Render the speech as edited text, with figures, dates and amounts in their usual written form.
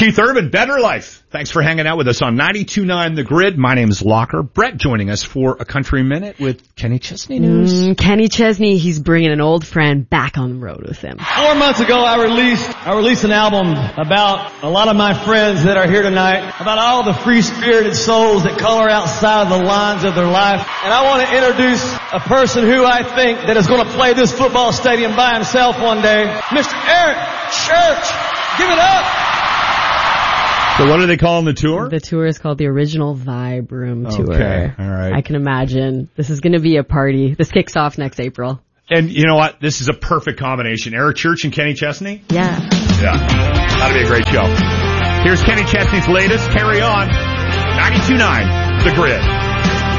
Keith Urban, Better Life. Thanks for hanging out with us on 92.9 The Grid. My name is Locker. Brett joining us for a Country Minute with Kenny Chesney News. Kenny Chesney, he's bringing an old friend back on the road with him. 4 months ago, I released an album about a lot of my friends that are here tonight, about all the free-spirited souls that color outside the lines of their life. And I want to introduce a person who I think that is going to play this football stadium by himself one day, Mr. Eric Church. Give it up. So what are they calling the tour? The tour is called the Original Vibe Room Tour. Okay, all right. I can imagine. This is going to be a party. This kicks off next April. And you know what? This is a perfect combination. Eric Church and Kenny Chesney? Yeah. Yeah. That'll be a great show. Here's Kenny Chesney's latest. Carry on. 92.9 The Grid.